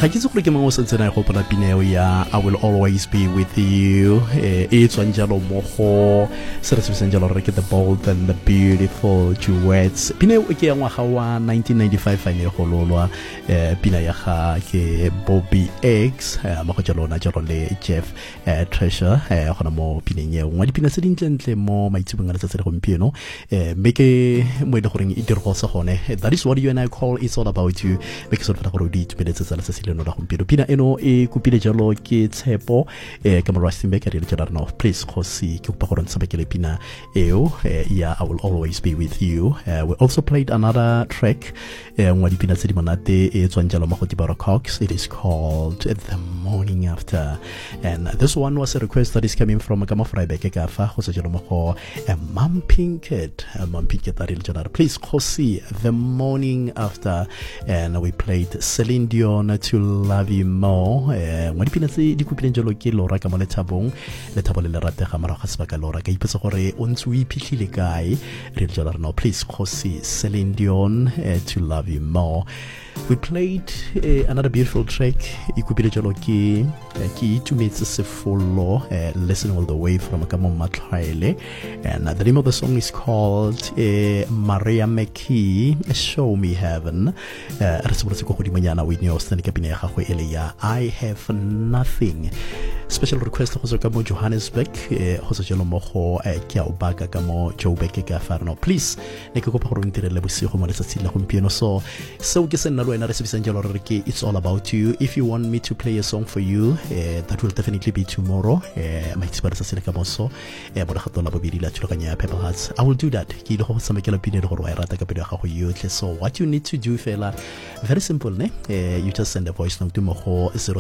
ga ke itse gore ke mang o sentse na go gopola pineo ya I Will Always Be With You e tswang jalo mo go se re se jalo re ke The Bold and the Beautiful Duets. Pineo ke ya ngwaga wa 1995 fa ne go lolwa pina ya ga ke Bobby X mo go jalo na jalo le Jeff Treasure gona mo pineng ye ngwa dipina se dintle mo maitsebong a letsatsi le gompieno mme ke mo ile gore e dirgo se gone. That is what you and I call It's All About You. Make sure gore di itumeletse tsa letsatsi le no la gompieno. Pina eno e kupile jalo ke Tshepo ka mo Rustenburg re tla rena please khosi ke upa gore ntsabekele pina eo ya I Will Always Be With You. We also played another track ngwa dipina tse di monate e tswang jalo mo go Tibaro Cox. It is called The Morning After, and this one was a request that is coming from Kamo Freiberg ka fa go se jalo mo go Mom Pinkett ari le jana please khosi The Morning After, and we played Celine Dion To Love You More. Ngwa dipina tse di kupileng jalo ke Lora ka mo Lethabong le ratega mara ga sebaka Lora ka ipetsa gore o ntse o iphitlhile kae re le jana no please khosi Celine Dion To Love You More. We played another beautiful track ikupile jalo ke itumetse sefolo Listen All The Way from Kamo Matlaile, and the name of the song is called Maria McKee Show Me Heaven. Re se botse go godimonyana Whitney Houston ka pina ya gagwe ele ya I Have Nothing. Special request go tswa mo Johannesburg go se jalo mo go ke a o baka ka mo Joburg ka farno please ne ke kopa gore o ntirele bosigo mo letsatsi la gompieno so ke se nna lo ena re se bisang jalo re ke It's All About You. If you want me to play a song for you that will definitely be tomorrow maitsibara sa sele ka moso bo ga tola bobedi la tshulaganya ya Purple Hearts. I will do that ke ile go tsamekela pine gore wa rata ka pele ga go yotlhe so what you need to do fela very simple ne you just send a voice note to mo go